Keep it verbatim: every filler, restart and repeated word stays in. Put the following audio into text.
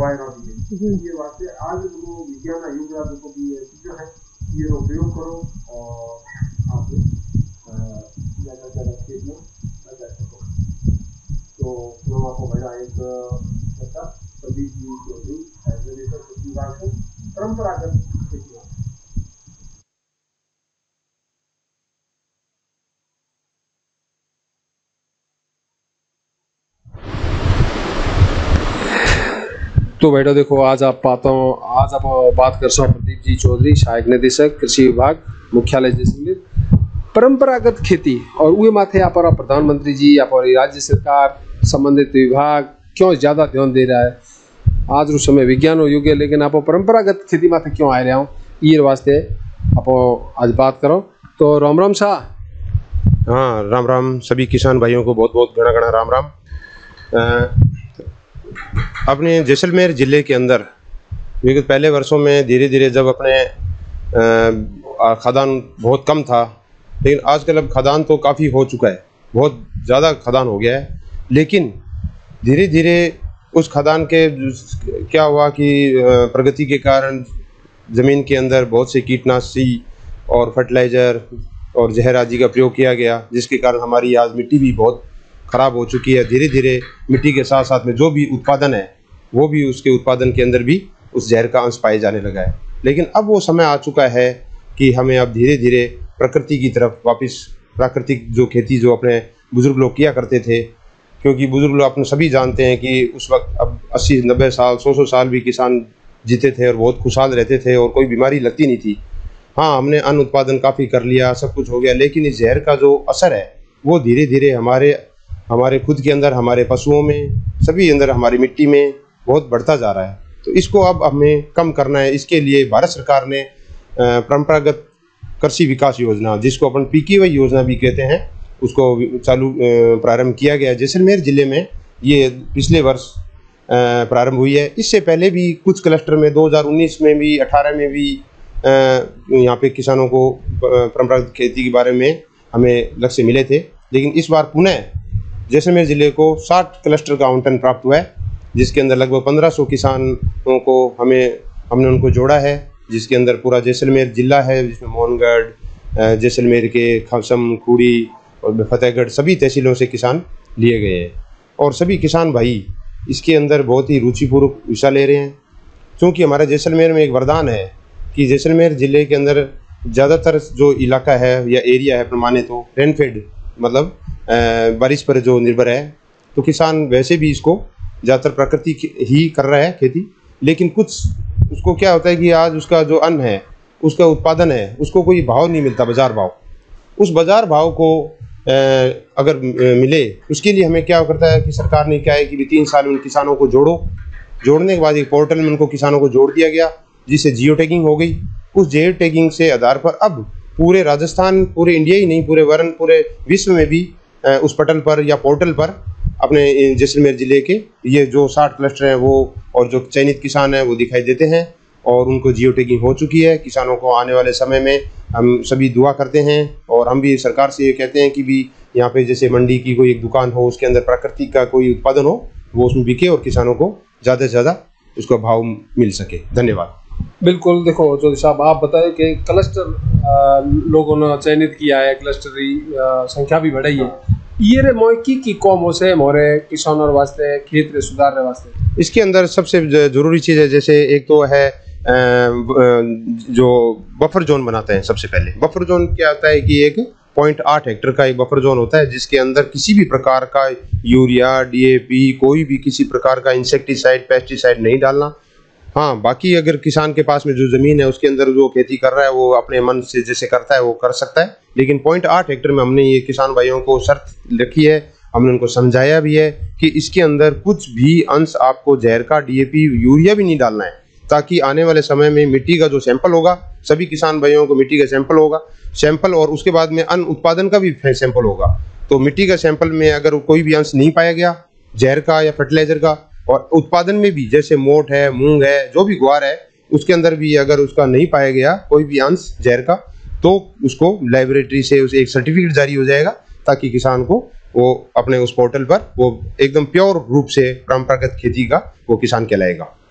दवाएं ना दिए। ये वास्ते आज वो विज्ञान युग जो भी चीज़ें हैं ये उपयोग करो और आप ज़्यादा से ज़्यादा खेत में लगा सको। तो हम आपको भेजा एक बता प्रदीप जी चौधरी एग्रीकल्चर कृषि विभाग से परंपरागत खेती। तो बेटा देखो आज आप पाता हूँ आज आप बात कर सो प्रदीप जी चौधरी सहायक निदेशक कृषि विभाग मुख्यालय जैसलमेर परंपरागत खेती और वे माथे आप प्रधानमंत्री जी आप राज्य सरकार संबंधित विभाग क्यों ज्यादा ध्यान दे रहा है। आज उस समय विज्ञान हो युग है लेकिन आप परंपरागत खेती माथे क्यों आ रहा हूँ ये वास्ते आप आज बात करो। तो राम राम शाह। हाँ राम राम सभी किसान भाइयों को बहुत बहुत घना घना राम राम। आ, अपने जैसलमेर ज़िले के अंदर विगत पहले वर्षों में धीरे धीरे जब अपने खदान बहुत कम था लेकिन आजकल अब खदान तो काफ़ी हो चुका है, बहुत ज़्यादा खदान हो गया है। लेकिन धीरे धीरे उस खदान के क्या हुआ कि प्रगति के कारण ज़मीन के अंदर बहुत से कीटनाशी और फर्टिलाइज़र और जहर आदि का प्रयोग किया गया जिसके कारण हमारी आज मिट्टी भी बहुत ख़राब हो चुकी है। धीरे धीरे मिट्टी के साथ साथ में जो भी उत्पादन है वो भी उसके उत्पादन के अंदर भी उस जहर का अंश पाए जाने लगा है। लेकिन अब वो समय आ चुका है कि हमें अब धीरे धीरे प्रकृति की तरफ वापस प्राकृतिक जो खेती जो अपने बुज़ुर्ग लोग किया करते थे, क्योंकि बुज़ुर्ग लोग अपने सभी जानते हैं कि उस वक्त अब अस्सी नब्बे साल सौ सौ साल भी किसान जीते थे और बहुत खुशहाल रहते थे और कोई बीमारी लगती नहीं थी। हाँ हमने अन्न उत्पादन काफ़ी कर लिया, सब कुछ हो गया, लेकिन इस जहर का जो असर है वो धीरे धीरे हमारे हमारे खुद के अंदर, हमारे पशुओं में, सभी अंदर, हमारी मिट्टी में बहुत बढ़ता जा रहा है। तो इसको अब हमें कम करना है। इसके लिए भारत सरकार ने परंपरागत कृषि विकास योजना जिसको अपन पी के वाई योजना भी कहते हैं उसको चालू प्रारंभ किया गया है। जैसलमेर ज़िले में ये पिछले वर्ष प्रारंभ हुई है। इससे पहले भी कुछ क्लस्टर में दो हज़ार उन्नीस में भी अठारह में भी यहाँ पे किसानों को परंपरागत खेती के बारे में हमें लक्ष्य मिले थे, लेकिन इस बार पुनः जैसलमेर ज़िले को साठ क्लस्टर का आवंटन प्राप्त हुआ है जिसके अंदर लगभग पंद्रह सौ किसानों को हमें हमने उनको जोड़ा है, जिसके अंदर पूरा जैसलमेर ज़िला है जिसमें मोहनगढ़, जैसलमेर के खसम, खूड़ी और फतेहगढ़ सभी तहसीलों से किसान लिए गए हैं और सभी किसान भाई इसके अंदर बहुत ही रुचिपूर्वक हिस्सा ले रहे हैं। क्योंकि हमारे जैसलमेर में एक वरदान है कि जैसलमेर ज़िले के अंदर ज़्यादातर जो इलाका है या एरिया है प्रमाणित तो रेनफेड मतलब बारिश पर जो निर्भर है, तो किसान वैसे भी इसको ज़्यादातर प्रकृति ही कर रहा है खेती। लेकिन कुछ उसको क्या होता है कि आज उसका जो अन्न है, उसका उत्पादन है, उसको कोई भाव नहीं मिलता, बाज़ार भाव। उस बाज़ार भाव को अगर मिले उसके लिए हमें क्या करता है कि सरकार ने क्या है कि तीन साल उन किसानों को जोड़ो, जोड़ने के बाद एक पोर्टल में उनको किसानों को जोड़ दिया गया जिससे जियो टैगिंग हो गई। उस जियो टैगिंग से आधार पर अब पूरे राजस्थान, पूरे इंडिया ही नहीं, पूरे वरन पूरे विश्व में भी उस पटल पर या पोर्टल पर अपने जैसलमेर ज़िले के ये जो साठ क्लस्टर हैं वो और जो चयनित किसान हैं वो दिखाई देते हैं और उनको जियो टैगिंग हो चुकी है। किसानों को आने वाले समय में हम सभी दुआ करते हैं और हम भी सरकार से ये कहते हैं कि भी यहाँ पे जैसे मंडी की कोई एक दुकान हो, उसके अंदर प्राकृतिक का कोई उत्पादन हो, वो उसमें बिके और किसानों को ज़्यादा से ज़्यादा उसका भाव मिल सके। धन्यवाद। बिल्कुल, देखो चौधरी साहब आप बताएं कि क्लस्टर लोगों ने चयनित किया है, क्लस्टर की संख्या भी बढ़ाई है, ये रे मौकी की कौम से मोरे किसानों वास्ते खेत रे सुधार रे वास्ते इसके अंदर सबसे जरूरी चीज़ है, जैसे एक तो है जो बफर जोन बनाते हैं। सबसे पहले बफर जोन क्या होता है कि एक पॉइंट आठ हेक्टर का एक बफर जोन होता है जिसके अंदर किसी भी प्रकार का यूरिया, डी ए पी, कोई भी किसी प्रकार का इंसेक्टिसाइड, पेस्टिसाइड नहीं डालना। हाँ, बाकी अगर किसान के पास में जो ज़मीन है उसके अंदर जो खेती कर रहा है वो अपने मन से जैसे करता है वो कर सकता है, लेकिन पॉइंट आठ हेक्टर में हमने ये किसान भाइयों को शर्त रखी है, हमने उनको समझाया भी है कि इसके अंदर कुछ भी अंश आपको जहर का, डी ए पी, यूरिया भी नहीं डालना है, ताकि आने वाले समय में मिट्टी का जो सैंपल होगा, सभी किसान भाइयों को मिट्टी का सैंपल होगा, सैंपल और उसके बाद में अन्न उत्पादन का भी सैंपल होगा। तो मिट्टी का सैंपल में अगर कोई भी अंश नहीं पाया गया जहर का या फर्टिलाइजर का, और उत्पादन में भी जैसे मोट है, मूंग है, जो भी ग्वार है, उसके अंदर भी अगर उसका नहीं पाया गया कोई भी अंश जहर का, तो उसको लेबोरेटरी से उसे एक सर्टिफिकेट जारी हो जाएगा ताकि किसान को वो अपने उस पोर्टल पर वो एकदम प्योर रूप से परंपरागत खेती का वो किसान कहलाएगा।